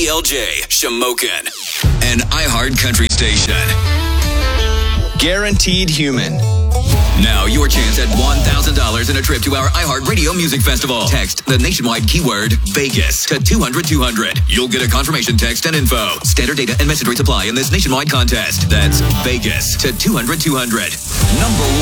KDLJ, Shamokin, an iHeart Country station. Guaranteed Human. Now your chance at $1,000 and a trip to our iHeart Radio Music Festival. Text the nationwide keyword Vegas to 200-200. You'll get a confirmation text and info. Standard data and message rate apply in this nationwide contest. That's Vegas to 200-200. Number